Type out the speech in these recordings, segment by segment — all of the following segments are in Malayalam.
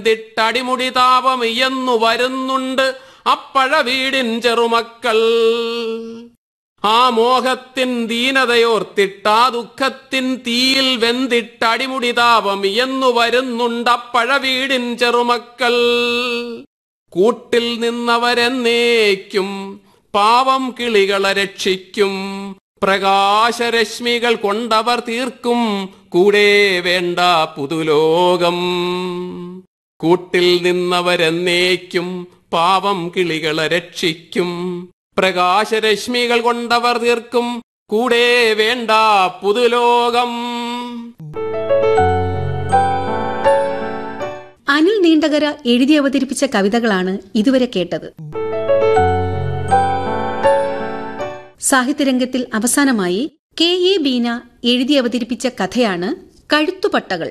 തിട്ടടിമുടി താപമിയെന്നു വരുന്നുണ്ട് അപ്പഴ വീടിൻ ചെറുമക്കൾ. ആ മോഹത്തിൻ ദീനതയോർത്തിട്ടാ ദുഃഖത്തിൻ തീയിൽ വെന്തിട്ടടിമുടി താപമിയെന്നു വരുന്നുണ്ടപ്പഴ വീടിൻ ചെറുമക്കൾ. കൂട്ടിൽ നിന്നവരെന്നേക്കും പാവം കിളികളെ രക്ഷിക്കും. പ്രകാശരശ്മികൾ കൊണ്ടവർ തീർക്കും കൂടെ വേണ്ട പുതുലോകം. കൂട്ടിൽ നിന്നവരെന്നേക്കും പാവം കിളികളെ രക്ഷിക്കും. പ്രകാശരശ്മികൾ കൊണ്ടവർ തീർക്കും കൂടെ വേണ്ട പുതുലോകം. അനിൽ നീണ്ടകര എഴുതി അവതരിപ്പിച്ച കവിതകളാണ് ഇതുവരെ കേട്ടത്. സാഹിത്യരംഗത്തിൽ അവസാനമായി കെ.എ. ബീന എഴുതി അവതരിപ്പിച്ച കഥയാണ് കഴുത്തുപട്ടകൾ.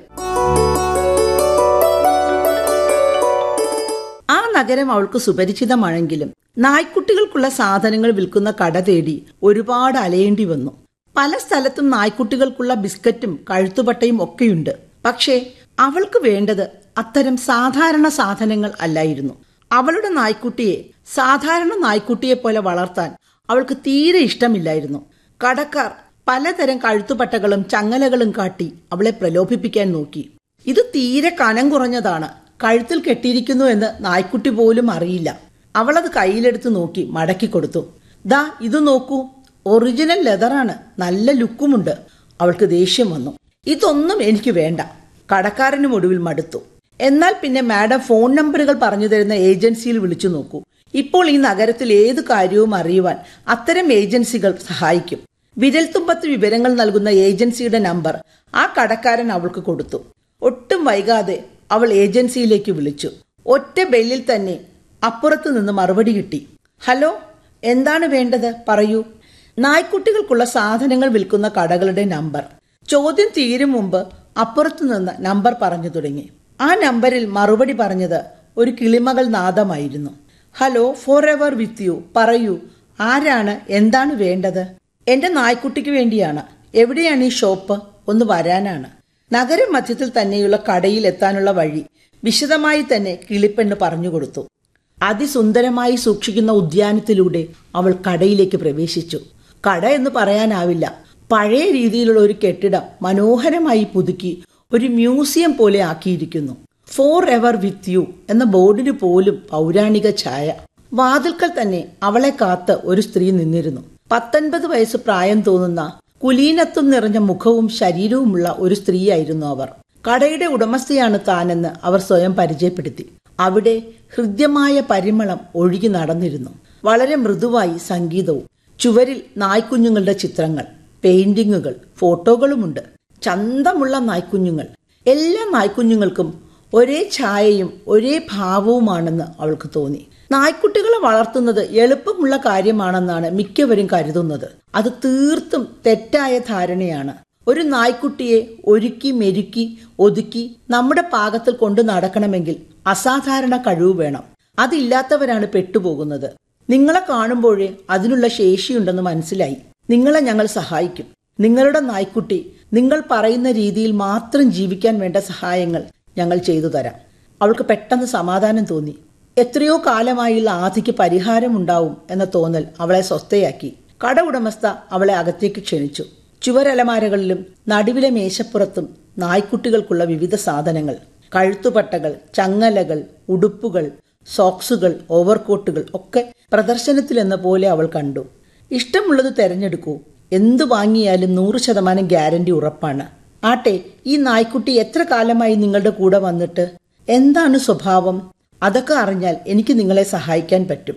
ആ നഗരം അവൾക്ക് സുപരിചിതമാണെങ്കിലും നായ്ക്കുട്ടികൾക്കുള്ള സാധനങ്ങൾ വിൽക്കുന്ന കട തേടി ഒരുപാട് അലയേണ്ടി വന്നു. പല സ്ഥലത്തും നായ്ക്കുട്ടികൾക്കുള്ള ബിസ്ക്കറ്റും കഴുത്തുപട്ടയും ഒക്കെയുണ്ട്. പക്ഷേ അവൾക്ക് വേണ്ടത് അത്തരം സാധാരണ സാധനങ്ങൾ അല്ലായിരുന്നു. അവളുടെ നായ്ക്കുട്ടിയെ സാധാരണ നായ്ക്കുട്ടിയെ പോലെ വളർത്താൻ അവൾക്ക് തീരെ ഇഷ്ടമില്ലായിരുന്നു. കടക്കാർ പലതരം കഴുത്തുപട്ടകളും ചങ്ങലകളും കാട്ടി അവളെ പ്രലോഭിപ്പിക്കാൻ നോക്കി. ഇത് തീരെ കനം കുറഞ്ഞതാണ്, കഴുത്തിൽ കെട്ടിയിരിക്കുന്നു എന്ന് നായ്ക്കുട്ടി പോലും അറിയില്ല. അവളത് കയ്യിലെടുത്ത് നോക്കി മടക്കി കൊടുത്തു. ദാ ഇത് നോക്കൂ, ഒറിജിനൽ ലെതറാണ്, നല്ല ലുക്കുമുണ്ട്. അവൾക്ക് ദേഷ്യം വന്നു. ഇതൊന്നും എനിക്ക് വേണ്ട. കടക്കാരനും ഒടുവിൽ മടുത്തു. എന്നാൽ പിന്നെ മാഡം ഫോൺ നമ്പറുകൾ പറഞ്ഞു തരുന്ന ഏജൻസിയിൽ വിളിച്ചു നോക്കൂ. ഇപ്പോൾ ഈ നഗരത്തിൽ ഏത് കാര്യവും അറിയുവാൻ അത്തരം ഏജൻസികൾ സഹായിക്കും. വിരൽത്തുമ്പത്ത് വിവരങ്ങൾ നൽകുന്ന ഏജൻസിയുടെ നമ്പർ ആ കടക്കാരൻ അവൾക്ക് കൊടുത്തു. ഒട്ടും വൈകാതെ അവൾ ഏജൻസിയിലേക്ക് വിളിച്ചു. ഒറ്റ ബെല്ലിൽ തന്നെ അപ്പുറത്തു നിന്ന് മറുപടി കിട്ടി. ഹലോ, എന്താണ് വേണ്ടത്, പറയൂ. നായ്ക്കുട്ടികൾക്കുള്ള സാധനങ്ങൾ വിൽക്കുന്ന കടകളുടെ നമ്പർ. ചോദ്യം തീരും മുമ്പ് അപ്പുറത്തു നിന്ന് നമ്പർ പറഞ്ഞു തുടങ്ങി. ആ നമ്പറിൽ മറുപടി പറഞ്ഞത് ഒരു കിളിമകൾ നാദമായിരുന്നു. Hello, for ever with you. പറയൂ, ആരാണ്, എന്താണ് വേണ്ടത്? എന്റെ നായ്ക്കുട്ടിക്ക് വേണ്ടിയാണ്. എവിടെയാണ് ഈ ഷോപ്പ്? ഒന്ന് വരാനാണ്. നഗര മധ്യത്തിൽ തന്നെയുള്ള കടയിൽ എത്താനുള്ള വഴി വിശദമായി തന്നെ കിളിപ്പെണ്ണ് പറഞ്ഞുകൊടുത്തു. അതിസുന്ദരമായി സൂക്ഷിക്കുന്ന ഉദ്യാനത്തിലൂടെ അവൾ കടയിലേക്ക് പ്രവേശിച്ചു. കട എന്ന് പറയാനാവില്ല, പഴയ രീതിയിലുള്ള ഒരു കെട്ടിടം മനോഹരമായി പുതുക്കി ഒരു മ്യൂസിയം പോലെ ആക്കിയിരിക്കുന്നു. ഫോർ എവർ വിത്ത് യു എന്ന ബോർഡിന് പോലും പൗരാണിക ഛായ. വാതിൽക്കൽ തന്നെ അവളെ കാത്ത് ഒരു സ്ത്രീ നിന്നിരുന്നു. 19 വയസ്സ് പ്രായം തോന്നുന്ന കുലീനത്വം നിറഞ്ഞ മുഖവും ശരീരവുമുള്ള ഒരു സ്ത്രീയായിരുന്നു അവർ. കടയുടെ ഉടമസ്ഥയാണ് താനെന്ന് അവർ സ്വയം പരിചയപ്പെടുത്തി. അവിടെ ഹൃദ്യമായ പരിമളം ഒഴുകി നടന്നിരുന്നു. വളരെ മൃദുവായി സംഗീതവും. ചുവരിൽ നായ്ക്കുഞ്ഞുങ്ങളുടെ ചിത്രങ്ങൾ, പെയിന്റിങ്ങുകൾ, ഫോട്ടോകളുമുണ്ട്. ചന്തമുള്ള നായ്ക്കുഞ്ഞുങ്ങൾ. എല്ലാ നായ്ക്കുഞ്ഞുങ്ങൾക്കും ഒരേ ഛായയും ഒരേ ഭാവവുമാണെന്ന് അവൾക്ക് തോന്നി. നായ്ക്കുട്ടികളെ വളർത്തുന്നത് എളുപ്പമുള്ള കാര്യമാണെന്നാണ് മിക്കവരും കരുതുന്നത്. അത് തീർത്തും തെറ്റായ ധാരണയാണ്. ഒരു നായ്ക്കുട്ടിയെ ഒരുക്കി മെരുക്കി ഒതുക്കി നമ്മുടെ പാകത്തിൽ കൊണ്ടു നടക്കണമെങ്കിൽ അസാധാരണ കഴിവ് വേണം. അതില്ലാത്തവരാണ് പെട്ടുപോകുന്നത്. നിങ്ങളെ കാണുമ്പോഴേ അതിനുള്ള ശേഷിയുണ്ടെന്ന് മനസ്സിലായി. നിങ്ങളെ ഞങ്ങൾ സഹായിക്കും. നിങ്ങളുടെ നായ്ക്കുട്ടി നിങ്ങൾ പറയുന്ന രീതിയിൽ മാത്രം ജീവിക്കാൻ വേണ്ട സഹായങ്ങൾ ഞങ്ങൾ ചെയ്തു തരാം. അവൾക്ക് പെട്ടെന്ന് സമാധാനം തോന്നി. എത്രയോ കാലമായുള്ള ആധിക്ക് പരിഹാരമുണ്ടാവും എന്ന തോന്നൽ അവളെ സ്വസ്ഥയാക്കി. കട ഉടമസ്ഥ അവളെ അകത്തേക്ക് ക്ഷണിച്ചു. ചുവരലമാരകളിലും നടുവിലെ മേശപ്പുറത്തും നായ്ക്കുട്ടികൾക്കുള്ള വിവിധ സാധനങ്ങൾ, കഴുത്തുപട്ടകൾ, ചങ്ങലകൾ, ഉടുപ്പുകൾ, സോക്സുകൾ, ഓവർകോട്ടുകൾ ഒക്കെ പ്രദർശനത്തിലെന്ന പോലെ അവൾ കണ്ടു. ഇഷ്ടമുള്ളത് തെരഞ്ഞെടുക്കൂ. എന്തു വാങ്ങിയാലും 100% ഗ്യാരണ്ടി ഉറപ്പാണ്. ആട്ടെ, ഈ നായ്ക്കുട്ടി എത്ര കാലമായി നിങ്ങളുടെ കൂടെ വന്നിട്ട്? എന്താണ് സ്വഭാവം? അതൊക്കെ അറിഞ്ഞാൽ എനിക്ക് നിങ്ങളെ സഹായിക്കാൻ പറ്റും.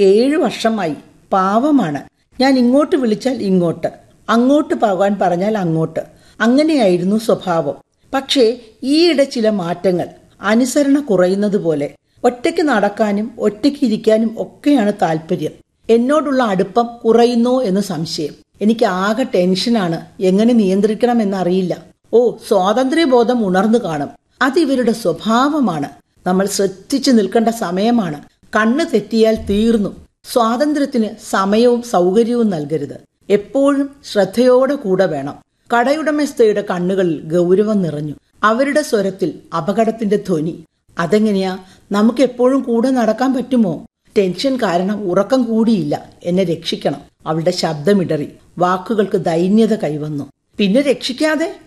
7 വർഷമായി. പാവമാണ്. ഞാൻ ഇങ്ങോട്ട് വിളിച്ചാൽ ഇങ്ങോട്ട്, അങ്ങോട്ട് പോകാൻ പറഞ്ഞാൽ അങ്ങോട്ട്. അങ്ങനെയായിരുന്നു സ്വഭാവം. പക്ഷേ ഈയിടെ ചില മാറ്റങ്ങൾ, അനുസരണ കുറയുന്നത് പോലെ. ഒറ്റയ്ക്ക് നടക്കാനും ഒറ്റയ്ക്ക് ഇരിക്കാനും ഒക്കെയാണ് താല്പര്യം. എന്നോടുള്ള അടുപ്പം കുറയുന്നോ എന്ന് സംശയം. എനിക്ക് ആകെ ടെൻഷനാണ്. എങ്ങനെ നിയന്ത്രിക്കണമെന്നറിയില്ല. ഓ, സ്വാതന്ത്ര്യബോധം ഉണർന്നു കാണും. അത് ഇവരുടെ സ്വഭാവമാണ്. നമ്മൾ ശ്രദ്ധിച്ചു നിൽക്കേണ്ട സമയമാണ്. കണ്ണ് തെറ്റിയാൽ തീർന്നു. സ്വാതന്ത്ര്യത്തിന് സമയവും സൗകര്യവും നൽകരുത്. എപ്പോഴും ശ്രദ്ധയോടെ കൂടെ വേണം. കടയുടമസ്ഥയുടെ കണ്ണുകളിൽ ഗൗരവം നിറഞ്ഞു. അവരുടെ സ്വരത്തിൽ അപകടത്തിന്റെ ധ്വനി. അതെങ്ങനെയാ? നമുക്ക് എപ്പോഴും കൂടെ നടക്കാൻ പറ്റുമോ? ടെൻഷൻ കാരണം ഉറക്കം കൂടിയില്ല. എന്നെ രക്ഷിക്കണം. അവളുടെ ശബ്ദമിടറി. വാക്കുകൾക്ക് ദൈന്യത കൈവന്നു. പിന്നെ രക്ഷിക്കാതെ